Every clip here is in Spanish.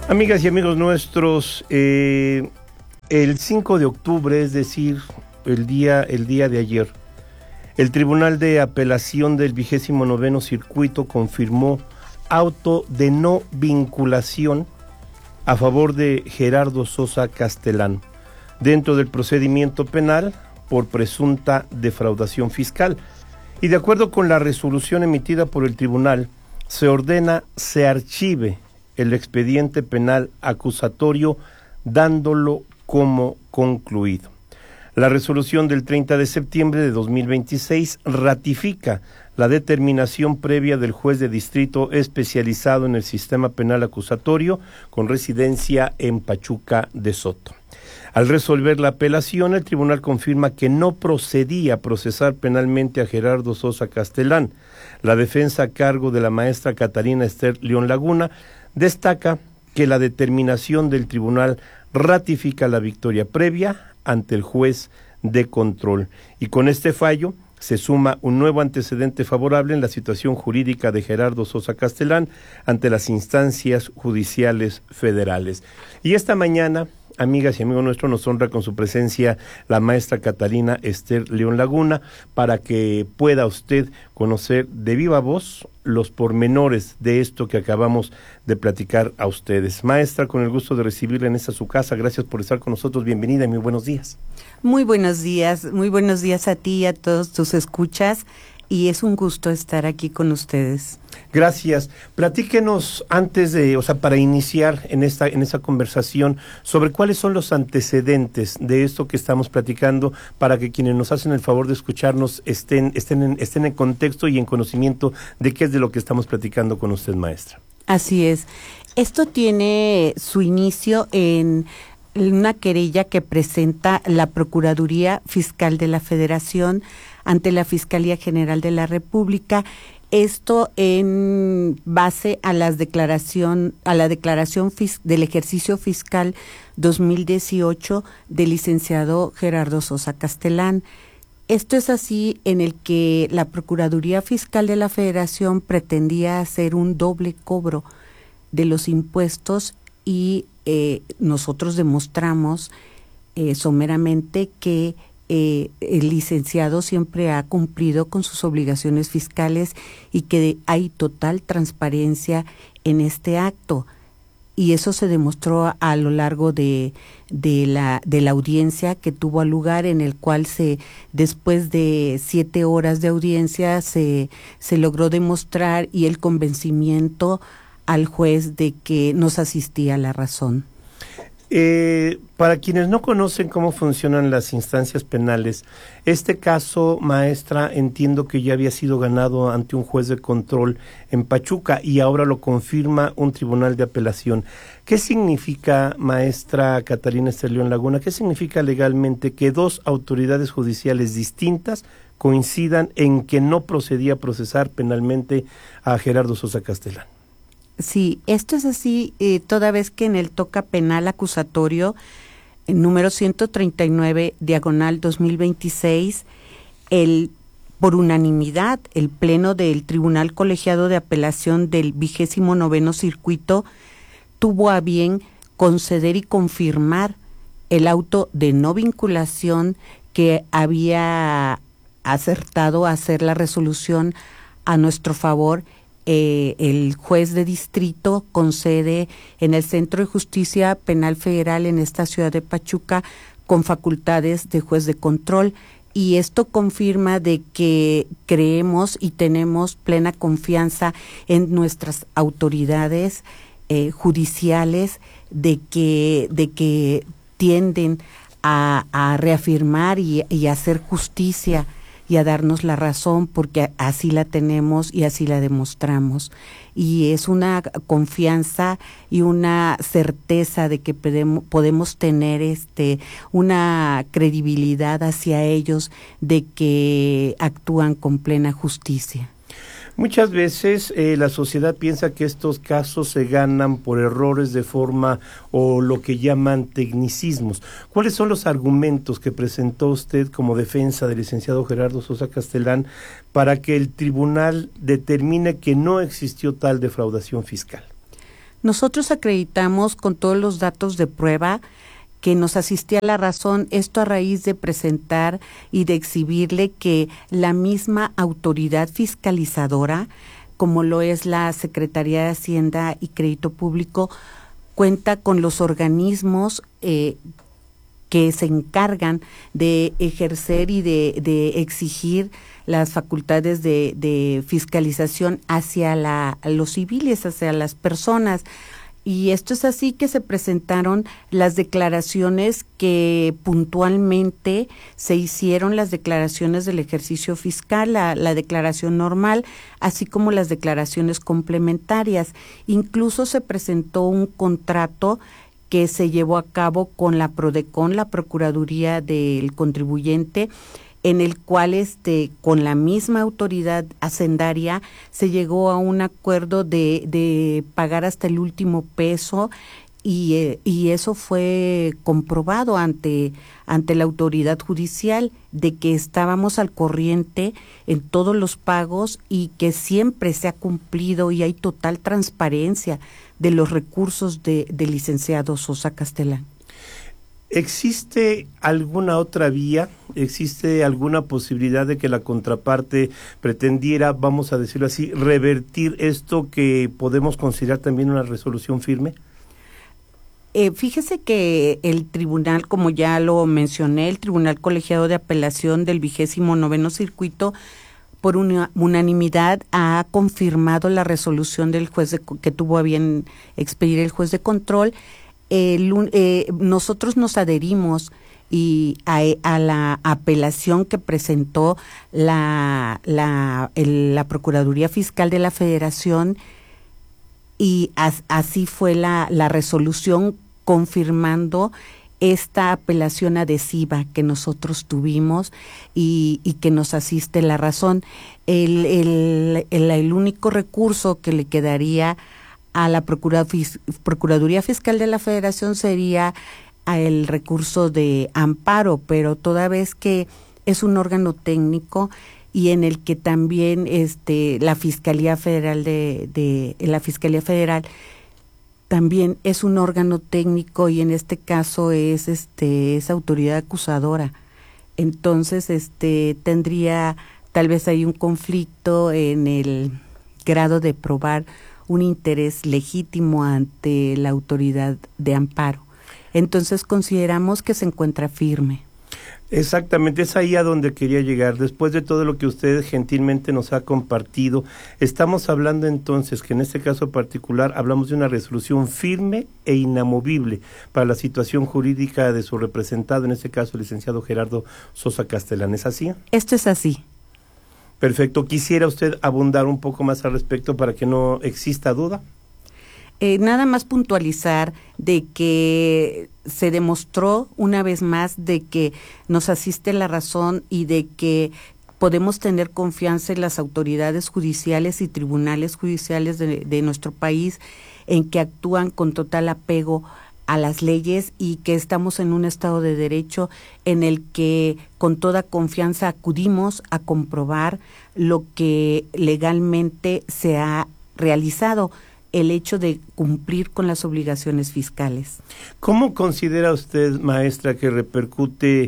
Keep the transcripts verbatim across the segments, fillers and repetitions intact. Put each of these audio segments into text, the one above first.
Amigas y amigos nuestros, eh, el cinco de octubre, es decir, el día, el día de ayer, el Tribunal de Apelación del vigésimo noveno Circuito confirmó auto de no vinculación a favor de Gerardo Sosa Castellán dentro del procedimiento penal por presunta defraudación fiscal. Y de acuerdo con la resolución emitida por el tribunal, se ordena se archive el expediente penal acusatorio, dándolo como concluido. La resolución del treinta de septiembre de dos mil veintiséis ratifica la determinación previa del juez de distrito especializado en el sistema penal acusatorio con residencia en Pachuca de Soto. Al resolver la apelación, el tribunal confirma que no procedía a procesar penalmente a Gerardo Sosa Castellán. La defensa a cargo de la maestra Catarina Esther León Laguna destaca que la determinación del tribunal ratifica la victoria previa ante el juez de control, y con este fallo se suma un nuevo antecedente favorable en la situación jurídica de Gerardo Sosa Castellán ante las instancias judiciales federales. Y esta mañana, amigas y amigos nuestros, nos honra con su presencia la maestra Catarina Esther León Laguna para que pueda usted conocer de viva voz los pormenores de esto que acabamos de platicar a ustedes. Maestra, con el gusto de recibirla en esta su casa, gracias por estar con nosotros, bienvenida y muy buenos días. Muy buenos días, muy buenos días a ti y a todos tus escuchas, y es un gusto estar aquí con ustedes. Gracias. Platíquenos antes de, o sea, para iniciar en esta en esta conversación sobre cuáles son los antecedentes de esto que estamos platicando para que quienes nos hacen el favor de escucharnos estén estén en, estén en contexto y en conocimiento de qué es de lo que estamos platicando con usted, maestra. Así es. Esto tiene su inicio en una querella que presenta la Procuraduría Fiscal de la Federación ante la Fiscalía General de la República. Esto en base a las declaración, a la declaración fis, del ejercicio fiscal dos mil dieciocho del licenciado Gerardo Sosa Castellán. Esto es así en el que la Procuraduría Fiscal de la Federación pretendía hacer un doble cobro de los impuestos y eh, nosotros demostramos eh, someramente que Eh, el licenciado siempre ha cumplido con sus obligaciones fiscales y que hay total transparencia en este acto, y eso se demostró a, a lo largo de, de la de la audiencia que tuvo lugar, en el cual se después de siete horas de audiencia se se logró demostrar y el convencimiento al juez de que nos asistía la razón. Eh, para quienes no conocen cómo funcionan las instancias penales, este caso, maestra, entiendo que ya había sido ganado ante un juez de control en Pachuca y ahora lo confirma un tribunal de apelación. ¿Qué significa, maestra Catarina Esther León Laguna, qué significa legalmente que dos autoridades judiciales distintas coincidan en que no procedía a procesar penalmente a Gerardo Sosa Castellán? Sí, esto es así, eh, toda vez que en el toca penal acusatorio, el número ciento treinta y nueve, diagonal dos mil veintiséis, el, por unanimidad, el Pleno del Tribunal Colegiado de Apelación del vigésimo noveno Circuito tuvo a bien conceder y confirmar el auto de no vinculación que había acertado a hacer la resolución a nuestro favor. Eh, el juez de distrito concede en el Centro de Justicia Penal Federal en esta ciudad de Pachuca con facultades de juez de control, y esto confirma de que creemos y tenemos plena confianza en nuestras autoridades eh, judiciales de que de que tienden a, a reafirmar y, y a hacer justicia y a darnos la razón, porque así la tenemos y así la demostramos. Y es una confianza y una certeza de que podemos, podemos tener este una credibilidad hacia ellos de que actúan con plena justicia. Muchas veces eh, la sociedad piensa que estos casos se ganan por errores de forma o lo que llaman tecnicismos. ¿Cuáles son los argumentos que presentó usted como defensa del licenciado Gerardo Sosa Castellán para que el tribunal determine que no existió tal defraudación fiscal? Nosotros acreditamos con todos los datos de prueba que nos asistía la razón, esto a raíz de presentar y de exhibirle que la misma autoridad fiscalizadora, como lo es la Secretaría de Hacienda y Crédito Público, cuenta con los organismos eh, que se encargan de ejercer y de, de exigir las facultades de, de fiscalización hacia la, los civiles, hacia las personas. Y esto es así que se presentaron las declaraciones que puntualmente se hicieron, las declaraciones del ejercicio fiscal, la, la declaración normal, así como las declaraciones complementarias. Incluso se presentó un contrato que se llevó a cabo con la PRODECON, la Procuraduría del Contribuyente, en el cual este con la misma autoridad hacendaria se llegó a un acuerdo de, de pagar hasta el último peso y, eh, y eso fue comprobado ante, ante la autoridad judicial de que estábamos al corriente en todos los pagos y que siempre se ha cumplido y hay total transparencia de los recursos de, del licenciado Sosa Castellán. ¿Existe alguna otra vía? ¿Existe alguna posibilidad de que la contraparte pretendiera, vamos a decirlo así, revertir esto que podemos considerar también una resolución firme? Eh, fíjese que el tribunal, como ya lo mencioné, el Tribunal Colegiado de Apelación del vigésimo noveno circuito, por una unanimidad ha confirmado la resolución del juez de, que tuvo a bien expedir el juez de control. El, eh, nosotros nos adherimos y a, a la apelación que presentó la, la, el, la Procuraduría Fiscal de la Federación y as, así fue la, la resolución confirmando esta apelación adhesiva que nosotros tuvimos y, y que nos asiste la razón. El, el, el, el único recurso que le quedaría a la Procuraduría Fiscal de la Federación sería el recurso de amparo, pero toda vez que es un órgano técnico y en el que también este la Fiscalía Federal de, de la Fiscalía Federal también es un órgano técnico y en este caso es este es autoridad acusadora. Entonces este tendría tal vez hay un conflicto en el grado de probar un interés legítimo ante la autoridad de amparo. Entonces consideramos que se encuentra firme. Exactamente, es ahí a donde quería llegar. Después de todo lo que usted gentilmente nos ha compartido, estamos hablando entonces que en este caso particular hablamos de una resolución firme e inamovible para la situación jurídica de su representado, en este caso el licenciado Gerardo Sosa Castellán. ¿Es así? Esto es así. Perfecto. ¿Quisiera usted abundar un poco más al respecto para que no exista duda? Eh, nada más puntualizar de que se demostró una vez más de que nos asiste la razón y de que podemos tener confianza en las autoridades judiciales y tribunales judiciales de, de nuestro país en que actúan con total apego a las leyes y que estamos en un Estado de Derecho en el que con toda confianza acudimos a comprobar lo que legalmente se ha realizado, el hecho de cumplir con las obligaciones fiscales. ¿Cómo considera usted, maestra, que repercute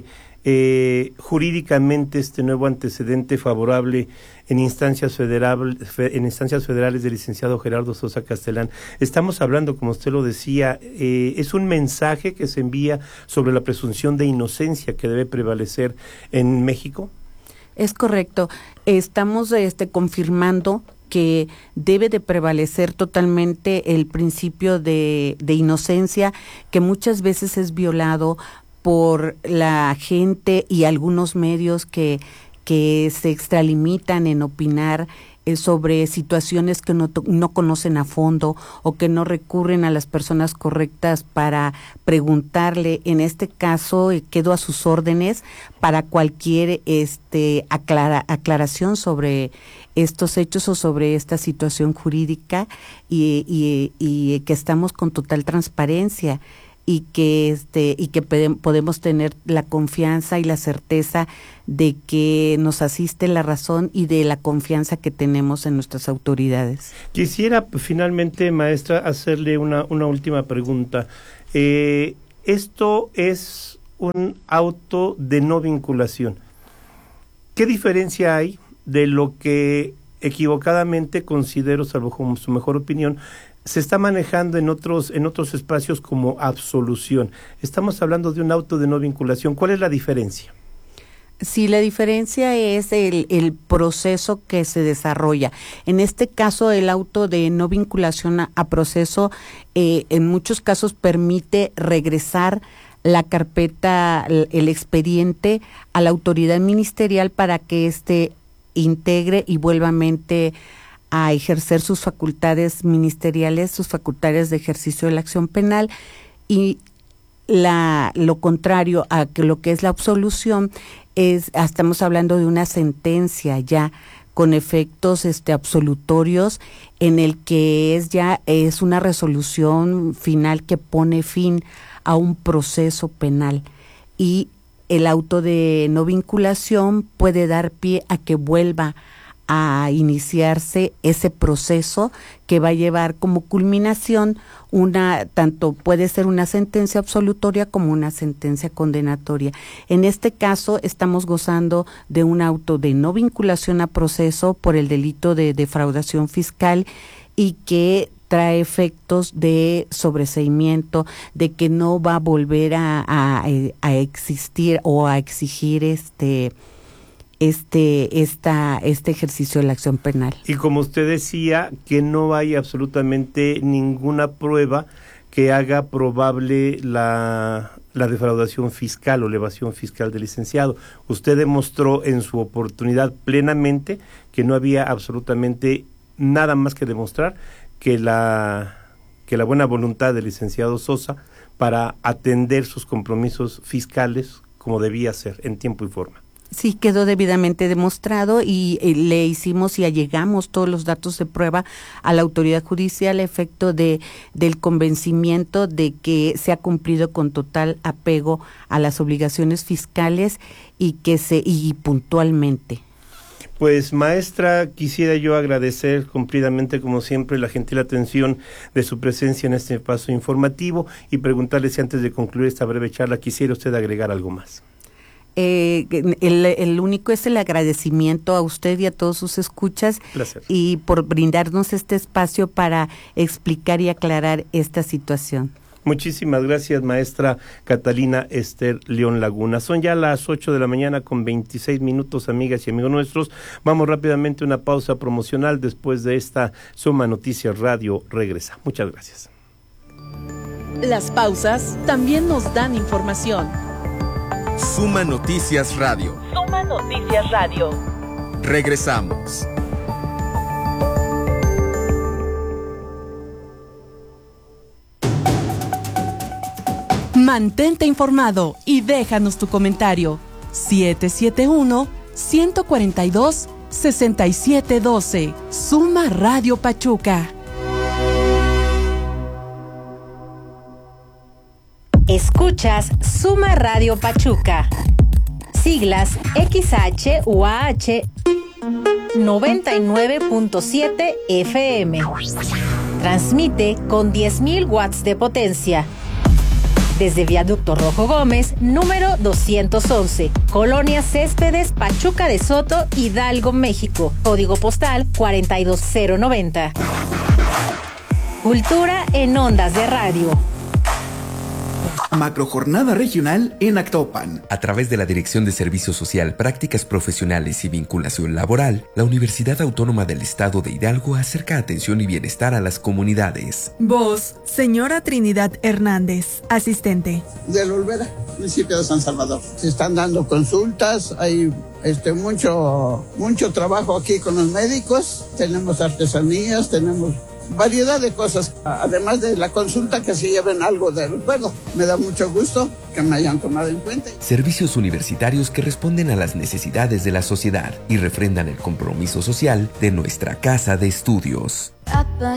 eh, jurídicamente este nuevo antecedente favorable en instancias federal, en instancias federales del licenciado Gerardo Sosa Castellán? Estamos hablando, como usted lo decía, eh, es un mensaje que se envía sobre la presunción de inocencia que debe prevalecer en México. Es correcto. Estamos este, confirmando que debe de prevalecer totalmente el principio de, de inocencia, que muchas veces es violado por la gente y algunos medios que, que se extralimitan en opinar eh, sobre situaciones que no, no conocen a fondo o que no recurren a las personas correctas para preguntarle. En este caso, eh, quedo a sus órdenes para cualquier este aclara, aclaración sobre estos hechos o sobre esta situación jurídica y, y, y que estamos con total transparencia. y que este y que podemos tener la confianza y la certeza de que nos asiste la razón y de la confianza que tenemos en nuestras autoridades. Quisiera finalmente, maestra, hacerle una, una última pregunta. Eh, esto es un auto de no vinculación. ¿Qué diferencia hay de lo que equivocadamente considero, salvo como su mejor opinión, se está manejando en otros en otros espacios como absolución? Estamos hablando de un auto de no vinculación. ¿Cuál es la diferencia? Sí, la diferencia es el, el proceso que se desarrolla. En este caso, el auto de no vinculación a, a proceso, eh, en muchos casos permite regresar la carpeta, el, el expediente a la autoridad ministerial para que éste integre y vuelva mente a ejercer sus facultades ministeriales, sus facultades de ejercicio de la acción penal, y la lo contrario a que lo que es la absolución es, estamos hablando de una sentencia ya con efectos este absolutorios, en el que es ya es una resolución final que pone fin a un proceso penal, y el auto de no vinculación puede dar pie a que vuelva a iniciarse ese proceso que va a llevar como culminación una, tanto puede ser una sentencia absolutoria como una sentencia condenatoria. En este caso estamos gozando de un auto de no vinculación a proceso por el delito de defraudación fiscal, y que trae efectos de sobreseimiento, de que no va a volver a, a, a existir o a exigir este este esta este ejercicio de la acción penal. Y como usted decía, que no hay absolutamente ninguna prueba que haga probable la, la defraudación fiscal o la evasión fiscal del licenciado. Usted demostró en su oportunidad plenamente que no había absolutamente nada más que demostrar que la que la buena voluntad del licenciado Sosa para atender sus compromisos fiscales como debía ser, en tiempo y forma. Sí, quedó debidamente demostrado, y eh, le hicimos y allegamos todos los datos de prueba a la autoridad judicial a efecto de del convencimiento de que se ha cumplido con total apego a las obligaciones fiscales y que se y puntualmente. Pues, maestra, quisiera yo agradecer cumplidamente, como siempre, la gentil atención de su presencia en este espacio informativo, y preguntarle si antes de concluir esta breve charla quisiera usted agregar algo más. Eh, el, el único es el agradecimiento a usted y a todos sus escuchas. Placer. Y por brindarnos este espacio para explicar y aclarar esta situación. Muchísimas gracias, maestra Catalina Esther León Laguna. Son ya las ocho de la mañana con veintiséis minutos, amigas y amigos nuestros. Vamos rápidamente a una pausa promocional. Después de esta Suma Noticias Radio regresa. Muchas gracias. Las pausas también nos dan información. Suma Noticias Radio. Suma Noticias Radio. Regresamos. Mantente informado y déjanos tu comentario. siete siete uno, uno cuatro dos, seis siete uno dos. Suma Radio Pachuca. Escuchas Suma Radio Pachuca. Siglas X H U A H noventa y nueve punto siete F M. Transmite con diez mil watts de potencia. Desde Viaducto Rojo Gómez, número doscientos once, Colonia Céspedes, Pachuca de Soto, Hidalgo, México. Código postal cuarenta y dos cero noventa. Cultura en ondas de radio. Macrojornada regional en Actopan. A través de la Dirección de Servicio Social, Prácticas Profesionales y Vinculación Laboral, la Universidad Autónoma del Estado de Hidalgo acerca atención y bienestar a las comunidades. Voz, señora Trinidad Hernández, asistente. Del Olvera, municipio de San Salvador. Se están dando consultas, hay este mucho, mucho trabajo aquí con los médicos, tenemos artesanías, tenemos variedad de cosas, además de la consulta, que se lleven algo del juego. Me da mucho gusto que me hayan tomado en cuenta. Servicios universitarios que responden a las necesidades de la sociedad y refrendan el compromiso social de nuestra casa de estudios.